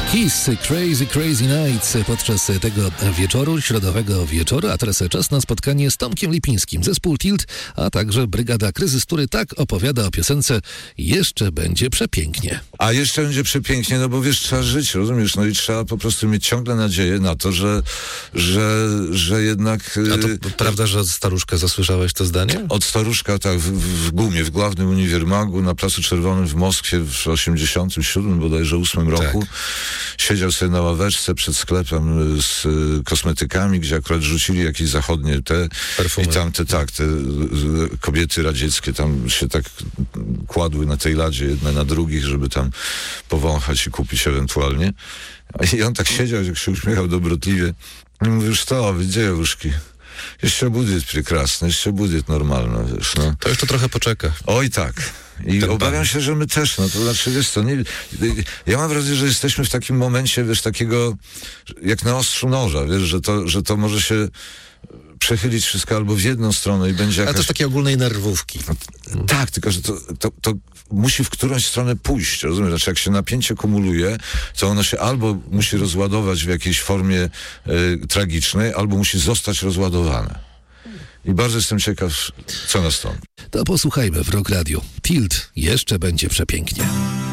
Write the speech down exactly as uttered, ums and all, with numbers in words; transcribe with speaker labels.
Speaker 1: Kiss, Crazy Crazy Nights podczas tego wieczoru, środowego wieczoru, a teraz czas na spotkanie z Tomkiem Lipińskim, zespół Tilt, a także Brygada Kryzys, który tak opowiada o piosence Jeszcze będzie przepięknie.
Speaker 2: A jeszcze będzie przepięknie, no bo wiesz, trzeba żyć, rozumiesz, no i trzeba po prostu mieć ciągle nadzieję na to, że, że, że jednak...
Speaker 1: A to yy, prawda, że od staruszka zasłyszałeś to zdanie?
Speaker 2: Od staruszka, tak, w, w Gumie, w głównym uniwermagu na Placu Czerwonym w Moskwie w osiemdziesiątym siódmym, bodajże ósmym roku. Tak. Siedział sobie na ławeczce przed sklepem z y, kosmetykami, gdzie akurat rzucili jakieś zachodnie te perfumy. I tam te, tak, te y, kobiety radzieckie tam się tak kładły na tej ladzie, jedne na drugich, żeby tam powąchać i kupić ewentualnie. I on tak siedział, jak się uśmiechał dobrotliwie. I mówił, już to, gdzie łyżki? Jeszcze будет прекрасny, jeszcze будет normalna, wiesz, no.
Speaker 1: To jeszcze trochę poczeka.
Speaker 2: Oj, tak. I Ten obawiam pan. się, że my też, no to znaczy, wiesz co, nie, ja mam wrażenie, że jesteśmy w takim momencie, wiesz, takiego, jak na ostrzu noża, wiesz, że to, że to może się przechylić wszystko albo w jedną stronę i będzie jakaś...
Speaker 1: Ale to z takiej ogólnej nerwówki.
Speaker 2: No, tak, tylko że to, to, to musi w którąś stronę pójść, rozumiesz? Znaczy, jak się napięcie kumuluje, to ono się albo musi rozładować w jakiejś formie y, tragicznej, albo musi zostać rozładowane. I bardzo jestem ciekaw, co nastąpi.
Speaker 1: To posłuchajmy w Rock Radio. Tilt, Jeszcze będzie przepięknie.